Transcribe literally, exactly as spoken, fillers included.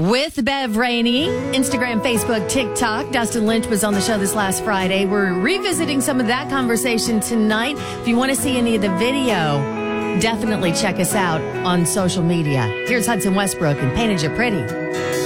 with Bev Rainey. Instagram, Facebook, TikTok. Dustin Lynch was on the show this last Friday. We're revisiting some of that conversation tonight. If you want to see any of the video, definitely check us out on social media. Here's Hudson Westbrook and Painted You Pretty.